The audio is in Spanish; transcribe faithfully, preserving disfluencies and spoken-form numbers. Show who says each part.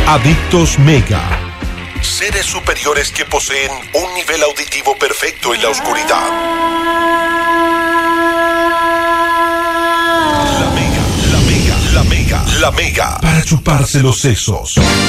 Speaker 1: Adictos Mega. Seres superiores que poseen un nivel auditivo perfecto en la oscuridad. La Mega, la Mega, la Mega, la Mega. Para chuparse los sesos.